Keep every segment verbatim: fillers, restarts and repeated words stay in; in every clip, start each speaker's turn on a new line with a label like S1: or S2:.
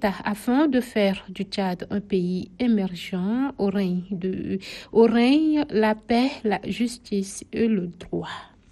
S1: l'État afin de faire du Tchad un pays émergent où règne, de, où règne la paix, la justice et le droit.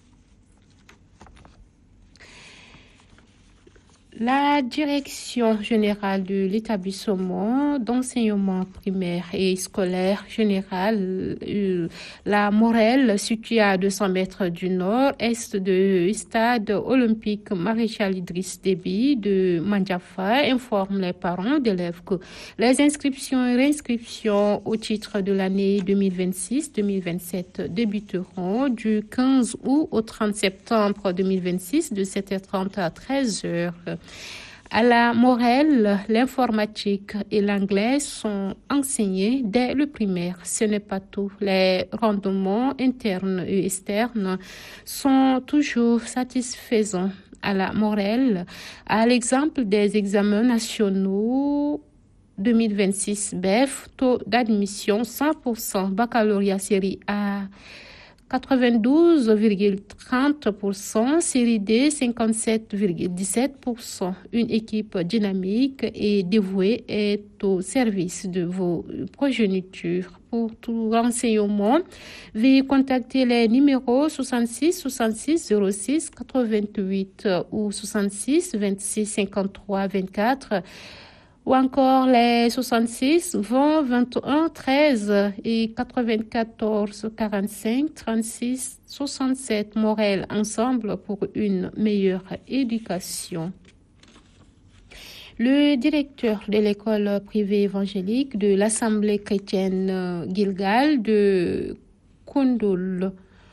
S1: La Direction générale de l'établissement d'enseignement primaire et scolaire général, euh, la Morelle, située à deux cents mètres du nord-est du stade olympique Maréchal Idriss Déby de Mandjafa, informe les parents d'élèves que les inscriptions et réinscriptions au titre de l'année deux mille vingt-six deux mille vingt-sept débuteront du quinze août au trente septembre deux mille vingt-six de sept heures trente à treize heures. À la Morelle, l'informatique et l'anglais sont enseignés dès le primaire. Ce n'est pas tout. Les rendements internes et externes sont toujours satisfaisants. À la Morelle, à l'exemple des examens nationaux deux mille vingt-six B E F, taux d'admission cent pour cent, baccalauréat série A quatre-vingt-douze virgule trente pour cent, série D cinquante-sept virgule dix-sept pour cent. Une équipe dynamique et dévouée est au service de vos progénitures. Pour tout renseignement, veuillez contacter les numéros soixante-six soixante-six zéro six quatre-vingt-huit ou soixante-six vingt-six cinquante-trois vingt-quatre. Ou encore les soixante-six vingt vingt et un treize et quatre-vingt-quatorze quarante-cinq trente-six soixante-sept. Morel, ensemble pour une meilleure éducation. Le directeur de l'école privée évangélique de l'Assemblée chrétienne Gilgal de Koundoul,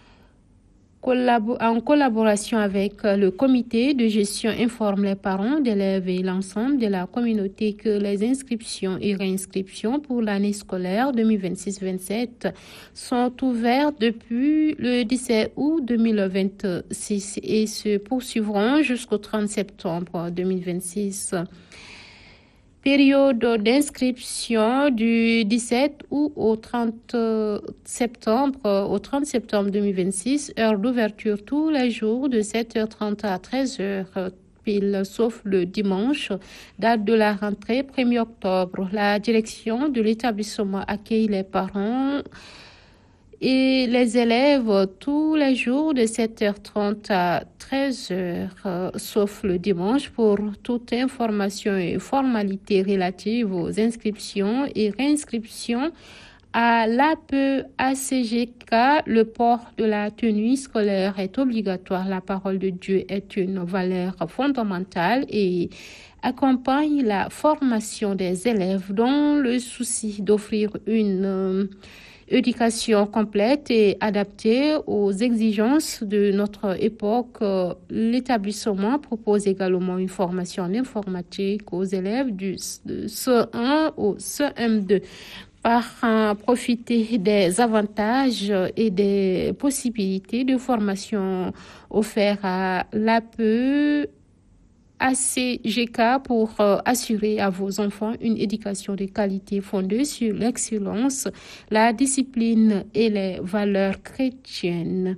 S1: en collaboration avec le comité de gestion, informe les parents d'élèves et l'ensemble de la communauté que les inscriptions et réinscriptions pour l'année scolaire deux mille vingt-six vingt-sept sont ouvertes depuis le dix-sept août deux mille vingt-six et se poursuivront jusqu'au trente septembre deux mille vingt-six. Période d'inscription du dix-sept août au trente septembre, au trente septembre deux mille vingt-six, heure d'ouverture tous les jours de sept heures trente à treize heures pile, sauf le dimanche, date de la rentrée premier octobre. La direction de l'établissement accueille les parents et les élèves tous les jours de sept heures trente à treize heures, euh, sauf le dimanche, pour toute information et formalité relative aux inscriptions et réinscriptions à l'A P E A C G K. Le port de la tenue scolaire est obligatoire. La parole de Dieu est une valeur fondamentale et accompagne la formation des élèves dans le souci d'offrir une euh, éducation complète et adaptée aux exigences de notre époque. L'établissement propose également une formation en informatique aux élèves du C E un au C E M deux. Par profiter des avantages et des possibilités de formation offertes à l'A P E A C G K pour euh, assurer à vos enfants une éducation de qualité fondée sur l'excellence, la discipline et les valeurs chrétiennes.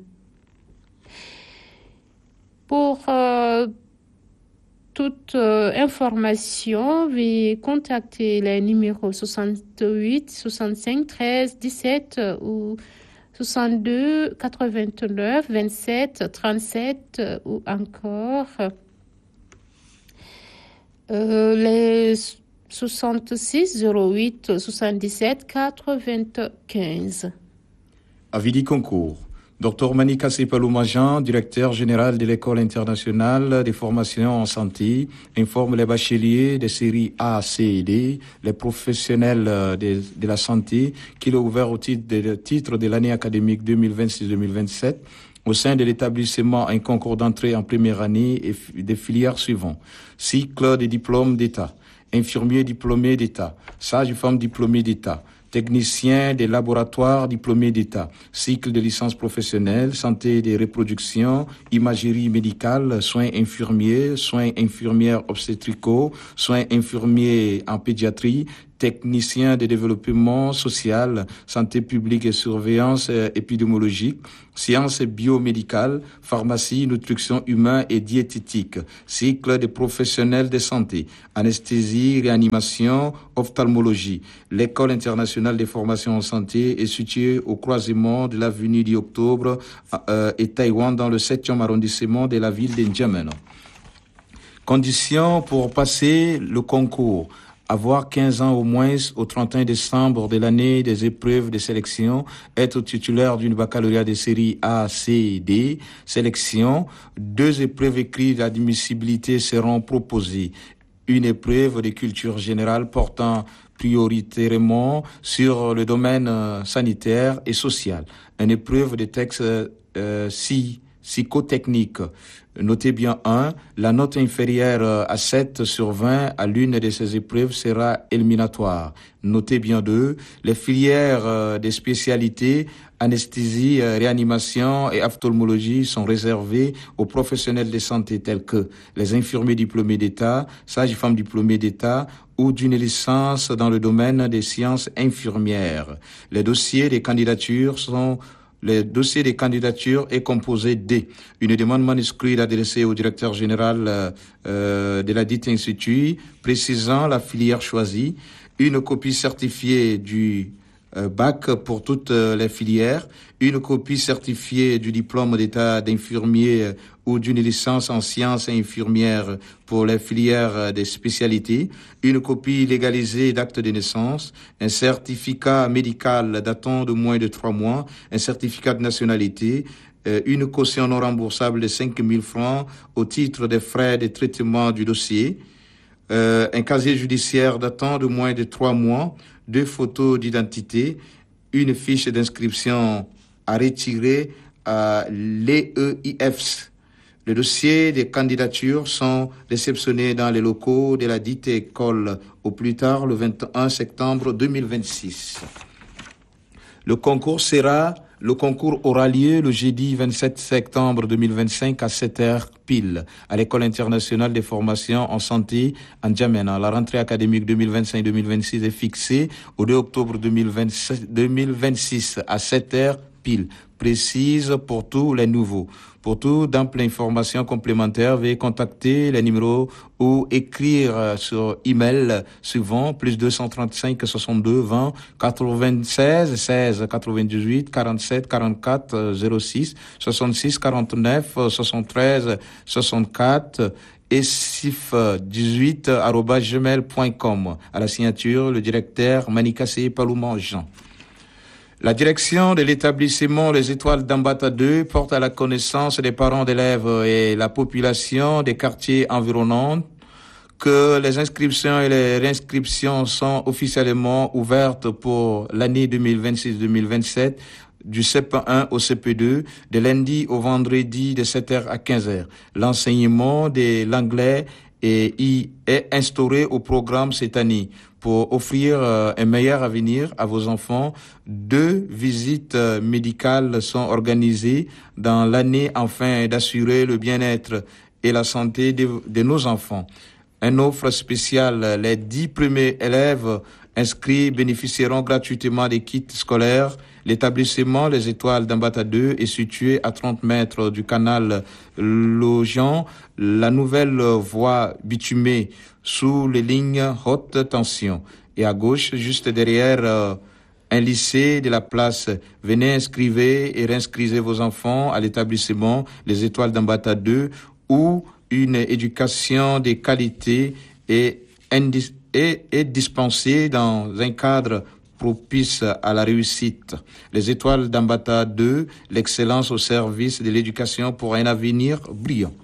S1: Pour euh, toute euh, information, veuillez contacter les numéros soixante-huit soixante-cinq treize dix-sept ou soixante-deux quatre-vingt-neuf vingt-sept trente-sept ou encore Euh, les soixante-six zéro huit soixante-dix-sept quatre-vingt-quinze.
S2: Avis du concours. docteur Manika Sepalouma-Jean, directeur général de l'École internationale des formations en santé, informe les bacheliers des séries A, C et D, les professionnels de, de la santé qu'il a ouvert au titre de, titre de l'année académique deux mille vingt-six deux mille vingt-sept au sein de l'établissement un concours d'entrée en première année et des filières suivantes. Cycle de diplôme d'État, infirmier diplômé d'État, sage-femme diplômée d'État, technicien des laboratoires diplômé d'État, cycle de licence professionnelle, santé et de reproduction, imagerie médicale, soins infirmiers, soins infirmières obstétricaux, soins infirmiers en pédiatrie, technicien de développement social, santé publique et surveillance épidémiologique, sciences biomédicales, pharmacie, nutrition humaine et diététique, cycle des professionnels de santé, anesthésie, réanimation, ophtalmologie. L'école internationale des formations en santé est située au croisement de l'avenue du Octobre euh, et Taïwan dans le septième arrondissement de la ville de N'Djamena. Conditions pour passer le concours. Avoir quinze ans au moins au trente et un décembre de l'année des épreuves de sélection, être titulaire d'une baccalauréat de série A, C et D, sélection. Deux épreuves écrites d'admissibilité seront proposées. Une épreuve de culture générale portant prioritairement sur le domaine sanitaire et social. Une épreuve de texte euh, si, psychotechnique. Notez bien un, la note inférieure à sept sur vingt à l'une de ces épreuves sera éliminatoire. Notez bien deux, les filières des spécialités anesthésie, réanimation et ophtalmologie sont réservées aux professionnels de santé tels que les infirmiers diplômés d'État, sages-femmes diplômées d'État ou d'une licence dans le domaine des sciences infirmières. Les dossiers des candidatures sont Le dossier des candidatures est composé D. Une demande manuscrite adressée au directeur général euh, de la dite institut, précisant la filière choisie. Une copie certifiée du euh, bac pour toutes les filières. Une copie certifiée du diplôme d'état d'infirmier ou d'une licence en sciences infirmières pour les filières des spécialités, une copie légalisée d'acte de naissance, un certificat médical datant de moins de trois mois, un certificat de nationalité, une caution non remboursable de cinq mille francs au titre des frais de traitement du dossier, euh, un casier judiciaire datant de moins de trois mois, deux photos d'identité, une fiche d'inscription à retirer à l'E E I F S. Les dossiers des candidatures sont réceptionnés dans les locaux de la dite école au plus tard le vingt et un septembre deux mille vingt-six. Le concours sera, le concours aura lieu le jeudi vingt-sept septembre deux mille vingt-cinq à sept heures pile à l'École internationale des formations en santé en N'Djamena. La rentrée académique deux mille vingt-cinq deux mille vingt-six est fixée au deux octobre deux mille vingt-six à sept heures pile. Précise pour tous les nouveaux. Pour toute d'ample information complémentaire, veuillez contacter les numéros ou écrire sur email suivant plus deux cent trente-cinq soixante-deux vingt quatre-vingt-seize seize quatre-vingt-dix-huit quarante-sept quarante-quatre zéro six soixante-six quarante-neuf soixante-treize soixante-quatre et sif dix-huit arobase gmail point com. À la signature, le directeur Manikassé Palouma Jean. La direction de l'établissement Les Étoiles d'Ambata deux porte à la connaissance des parents d'élèves et la population des quartiers environnants que les inscriptions et les réinscriptions sont officiellement ouvertes pour l'année deux mille vingt-six deux mille vingt-sept du C P un au C P deux, de lundi au vendredi de sept heures à quinze heures. L'enseignement de l'anglais est, est instauré au programme cette année. Pour offrir euh, un meilleur avenir à vos enfants, deux visites euh, médicales sont organisées dans l'année afin d'assurer le bien-être et la santé de, de nos enfants. Une offre spéciale, les dix premiers élèves inscrits bénéficieront gratuitement des kits scolaires. L'établissement Les Étoiles d'Ambata deux est situé à trente mètres du canal Logian, la nouvelle voie bitumée sous les lignes haute tension. Et à gauche, juste derrière euh, un lycée de la place, venez inscrivez et réinscrivez vos enfants à l'établissement Les Étoiles d'Ambata deux où une éducation de qualité est, indis- est, est dispensée dans un cadre propice à la réussite. Les Étoiles d'Ambata deux, l'excellence au service de l'éducation pour un avenir brillant.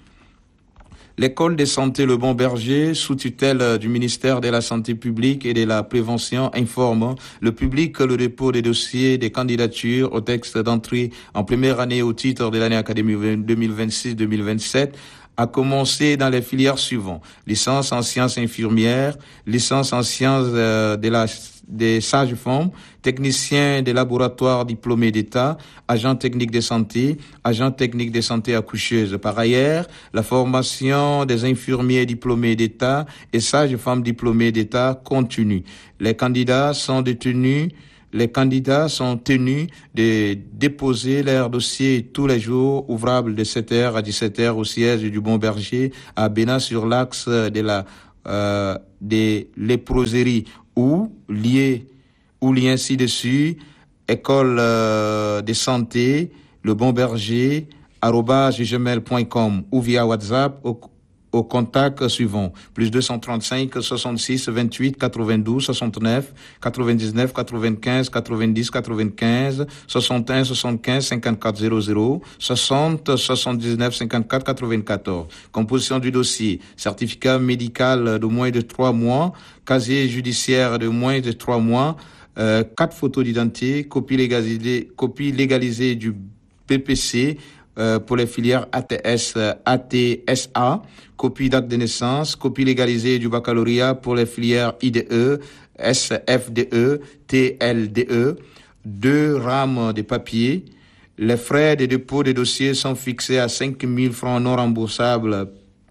S2: L'école de santé Le Bon Berger, sous tutelle du ministère de la Santé publique et de la Prévention, informe le public que le dépôt des dossiers des candidatures au texte d'entrée en première année au titre de l'année académique deux mille vingt-six deux mille vingt-sept a commencé dans les filières suivantes. Licence en sciences infirmières, licence en sciences euh, de la des sages-femmes, techniciens des laboratoires diplômés d'État, agents techniques de santé, agents techniques de santé accoucheuses. Par ailleurs, la formation des infirmiers diplômés d'État et sages-femmes diplômées d'État continue. Les candidats sont détenus Les candidats sont tenus de déposer leur dossier tous les jours ouvrables de sept heures à dix-sept heures au siège du Bon Berger à Bénin sur l'axe de la euh, des léproseries ou lié ou lien ci-dessus école euh, de santé le Bon Berger arobase gmail point com ou via WhatsApp au au contact suivant, plus deux cent trente-cinq, soixante-six, vingt-huit, quatre-vingt-douze, soixante-neuf, quatre-vingt-dix-neuf, quatre-vingt-quinze, quatre-vingt-dix, quatre-vingt-quinze, soixante et un, soixante-quinze, cinquante-quatre, zéro zéro, soixante, soixante-dix-neuf, cinquante-quatre, quatre-vingt-quatorze. Composition du dossier, certificat médical de moins de trois mois, casier judiciaire de moins de trois mois, euh, quatre photos d'identité, copie légalisée, copie légalisée du B P C, Euh, pour les filières A T S, A T S A, copie d'acte de naissance, copie légalisée du baccalauréat pour les filières I D E, S F D E, T L D E, deux rames de papier. Les frais de dépôt des dossiers sont fixés à cinq mille francs non remboursables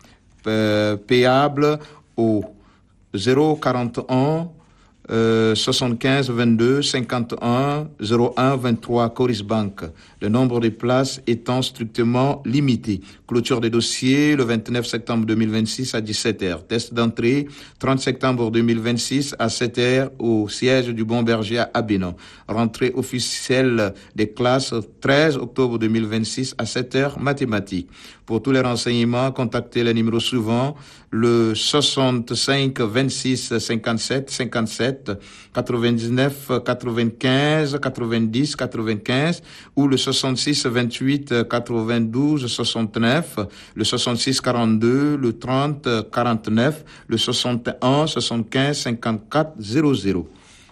S2: euh, payables au zéro quarante et un Euh, soixante-quinze vingt-deux cinquante et un zéro un vingt-trois Coris Bank. Le nombre de places étant strictement limité. Clôture des dossiers le vingt-neuf septembre deux mille vingt-six à dix-sept heures. Test d'entrée trente septembre deux mille vingt-six à sept heures au siège du Bon Berger à Abénan. Rentrée officielle des classes treize octobre deux mille vingt-six à sept heures mathématiques. Pour tous les renseignements, contactez le numéro suivant, le soixante-cinq vingt-six cinquante-sept cinquante-sept quatre-vingt-dix-neuf quatre-vingt-quinze quatre-vingt-dix quatre-vingt-quinze ou le soixante-six vingt-huit quatre-vingt-douze soixante-neuf, le soixante-six quarante-deux, le trente quarante-neuf, le soixante et un soixante-quinze cinquante-quatre zéro zéro.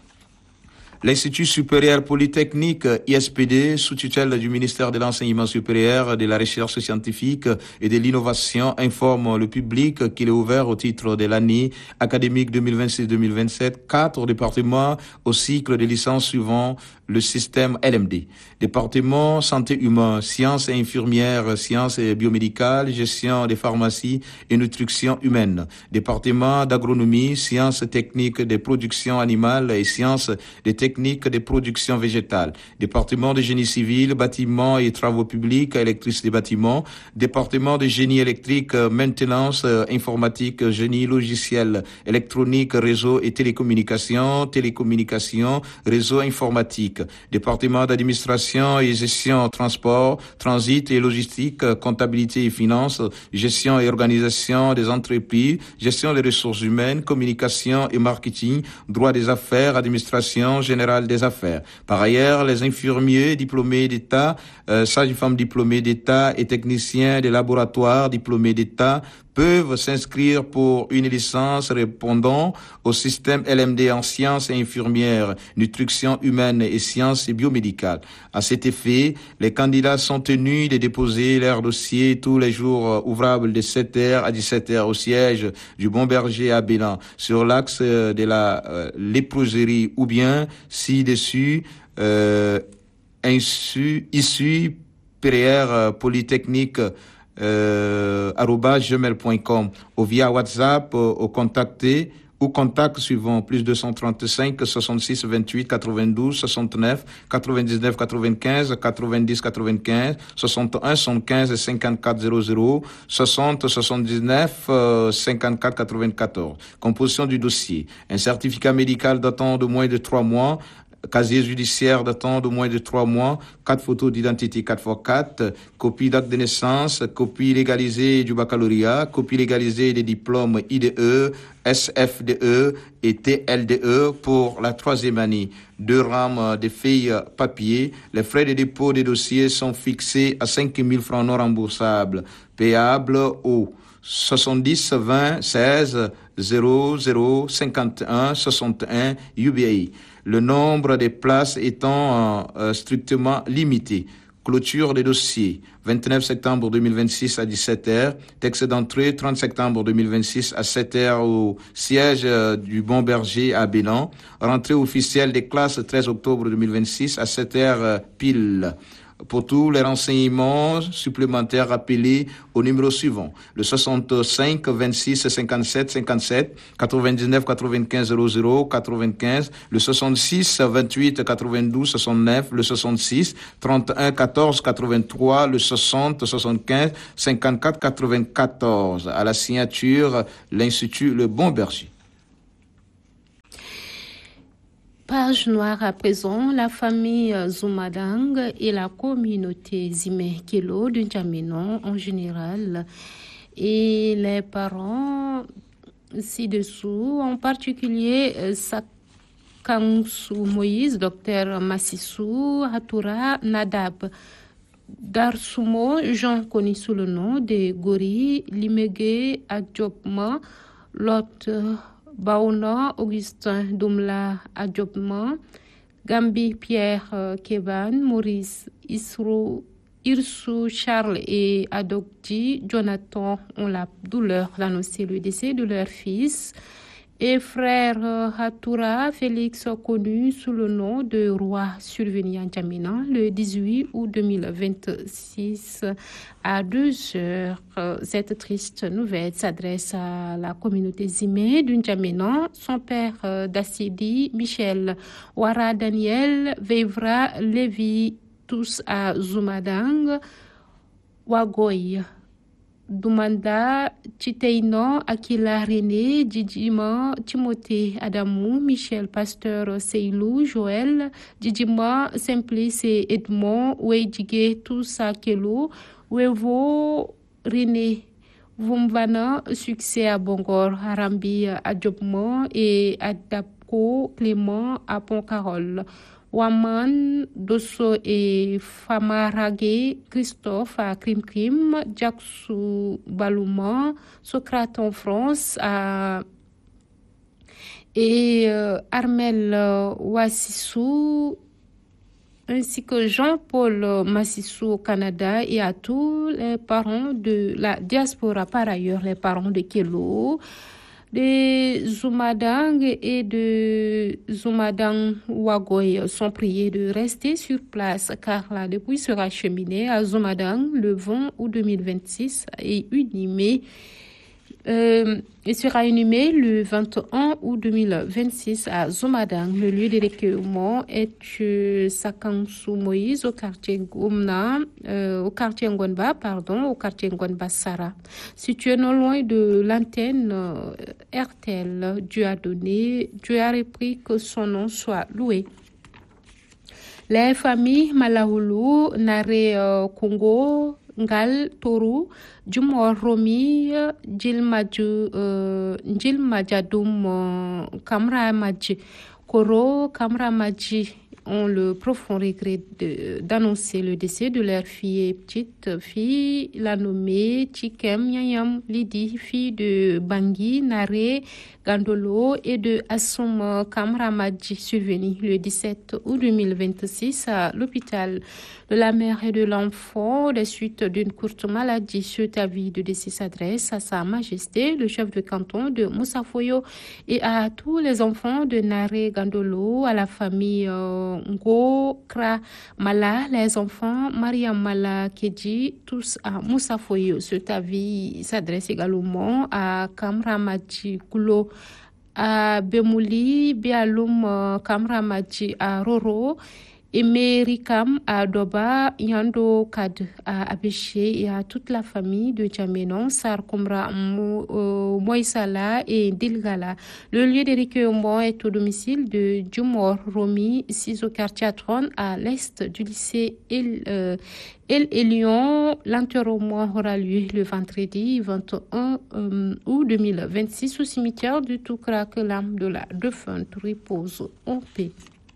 S2: L'Institut supérieur polytechnique I S P D, sous tutelle du ministère de l'Enseignement supérieur, de la Recherche scientifique et de l'Innovation, informe le public qu'il est ouvert au titre de l'année académique deux mille vingt-six deux mille vingt-sept, quatre départements au cycle de licence suivant le système L M D. Département santé humaine, sciences et infirmières, sciences et biomédicales, gestion des pharmacies et nutrition humaine. Département d'agronomie, sciences techniques des productions animales et sciences des techniques des productions végétales. Département de génie civil, bâtiments et travaux publics, électricité des bâtiments. Département de génie électrique, maintenance, informatique, génie logiciel, électronique, réseau et télécommunications, télécommunications, réseau informatique. Département d'administration et gestion, transport, transit et logistique, comptabilité et finances, gestion et organisation des entreprises, gestion des ressources humaines, communication et marketing, droit des affaires, administration générale des affaires. Par ailleurs, les infirmiers diplômés d'État, euh, sages-femmes diplômées d'État et techniciens des laboratoires diplômés d'État peuvent s'inscrire pour une licence répondant au système L M D en sciences et infirmières, nutrition humaine et sciences et biomédicales. À cet effet, les candidats sont tenus de déposer leur dossier tous les jours ouvrables de sept heures à dix-sept heures au siège du Bon Berger à Bénin, sur l'axe de la euh, léproserie ou bien ci-dessus euh, issu, issu P R Polytechnique Euh, arobase gmail point com ou via WhatsApp euh, au contacté ou contact suivant plus deux cent trente-cinq soixante-six vingt-huit quatre-vingt-douze soixante-neuf quatre-vingt-dix-neuf quatre-vingt-quinze quatre-vingt-dix quatre-vingt-quinze soixante et un soixante-quinze cinquante-quatre zéro zéro soixante soixante-dix-neuf cinquante-quatre quatre-vingt-quatorze. Composition du dossier: un certificat médical datant de moins de trois mois, casier judiciaire datant de moins de trois mois, quatre photos d'identité quatre par quatre, copie d'acte de naissance, copie légalisée du baccalauréat, copie légalisée des diplômes I D E, S F D E et T L D E pour la troisième année. Deux rames de feuilles papier. Les frais de dépôt des dossiers sont fixés à cinq mille francs non remboursables, payables au soixante-dix vingt seize zéro zéro cinquante et un soixante et un U B I. Le nombre de places étant euh, strictement limité. Clôture des dossiers, vingt-neuf septembre deux mille vingt-six à dix-sept heures. Texte d'entrée, trente septembre deux mille vingt-six à sept heures au siège du Bon Berger à Bélan. Rentrée officielle des classes, treize octobre deux mille vingt-six à sept heures pile. Pour tous les renseignements supplémentaires, appelez au numéro suivant, le soixante-cinq vingt-six cinquante-sept cinquante-sept, quatre-vingt-dix-neuf quatre-vingt-quinze zéro zéro quatre-vingt-quinze, le soixante-six vingt-huit quatre-vingt-douze soixante-neuf, le soixante-six trente et un quatorze quatre-vingt-trois, le soixante soixante-quinze cinquante-quatre quatre-vingt-quatorze. À la signature, l'Institut Le Bon Berger.
S1: Page noire à présent, la famille Zoumadang et la communauté Zimé Kelo de N'Djamena en général et les parents ci-dessous, en particulier Sakansou Moïse, docteur Massissou, Hatoura Nadab, Darsumo, Jean connu sous le nom de Gori, Limegue Adjopma, Lot Baona, Augustin Doumla Adjobman, Gambi Pierre euh, Keban, Maurice Isrou, Irsou Charles et Adokji Jonathan ont la douleur d'annoncer le décès de leur fils. Et frère euh, Hatoura Félix, connu sous le nom de Roi, survenu à N'Djamena le dix-huit août deux mille vingt-six à deux heures. Cette triste nouvelle s'adresse à la communauté Zimé de N'Djamena, son père euh, Dassidi, Michel, Wara Daniel, Vevra, Lévi, tous à Zoumadang, Wagoy, Doumanda, Chiteino, Akila René, Djidjima, Timothée Adamou, Michel Pasteur Seylou, Joël, Djidjima, Simplice et Edmond, Ouedjige, Toussa Kelo, Wevo, René, Vumvana, Succès à Bongor, Harambi à Djobman et Adapko, Clément à Pont-Carole. Waman, Dosso et Famarage, Christophe à Krim Krim, Jaksou Balouma, Socrate en France à... et euh, Armel euh, Wassissou, ainsi que Jean-Paul Massissou au Canada et à tous les parents de la diaspora, par ailleurs les parents de Kelo, de Zoumadang et de Zoumadang Wagoy sont priés de rester sur place car la dépouille sera acheminée à Zoumadang le vingt août deux mille vingt-six et inhumée euh, et sera inhumée le vingt et un août deux mille vingt-six à Zoumadang. Le lieu de recueillement est euh, Sakansou Moïse au quartier Goumna, euh, au quartier Ngonba, pardon, au quartier Ngonba Sara. Situé non loin de l'antenne euh, R T L, Dieu a donné, Dieu a repris que son nom soit loué. Les familles Malahoulou, Nare euh, Congo, Ngal Toru, Jumor Romi, Djilmadjou, euh, Djilmadjadoum, euh, Kamra Madji, Koro, Kamra Madji ont le profond regret de, d'annoncer le décès de leur fille et petite fille, la nommée Chikem Nyayam Lidi, fille de Bangui, Nare, Gandolo et de Assoum Kamra Madji, survenu le dix-sept août deux mille vingt-six à l'hôpital de la mère et de l'enfant des suites d'une courte maladie. Cet avis de décès s'adresse à Sa Majesté, le chef de canton de Moussafoyo, et à tous les enfants de Nare Gandolo, à la famille euh, Ngo Kra Mala, les enfants Mariam Mala Kedji, tous à Moussafoyo. Cet avis s'adresse également à Kamra Madji Koulo, à Bemouli, Bialoum Kamra Madji à Roro, Emerikam à Doba, Yando Kad à Abéché et à toute la famille de N'Djamena, Sarkoumra, Moïsala et Dilgala. Le lieu de recueillement est au domicile de Djumor Romi, six au quartier Atron, à l'est du lycée El, euh, El Elion. L'enterrement aura lieu le vendredi vingt et un août deux mille vingt-six au cimetière du Toukra, que l'âme de la défunte repose en paix.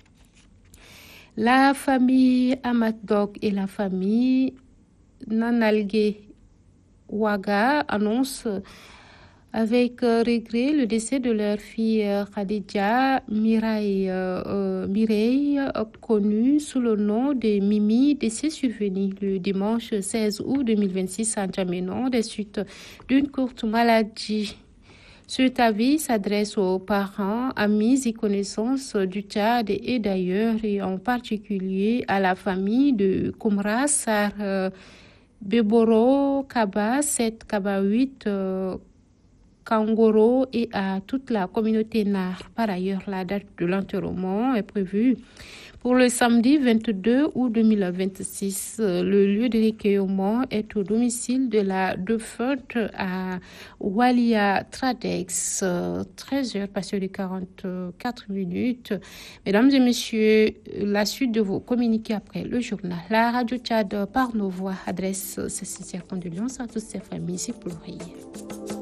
S1: La famille Amatdog et la famille Nanalge Waga annoncent Avec euh, regret, le décès de leur fille euh, Khadija Mireille, euh, euh, Mireille euh, connue sous le nom de Mimi, décès survenu le dimanche seize août deux mille vingt-six à N'Djamena des suites d'une courte maladie. Cet avis s'adresse aux parents, amis et connaissances du Tchad et d'ailleurs, et en particulier à la famille de Koumra Sar euh, Beboro Kaba sept Kaba huit euh, Kangoro et à toute la communauté Nar. Par ailleurs, la date de l'enterrement est prévue pour le samedi vingt-deux août deux mille vingt-six. Le lieu de recueillement est au domicile de la défunte à Walia Tradex. treize heures passées de quarante-quatre minutes. Mesdames et messieurs, la suite de vos communiqués après le journal. La radio Tchad par nos voix adresse ses sincères condoléances à toutes ces familles, c'est pour l'oreille.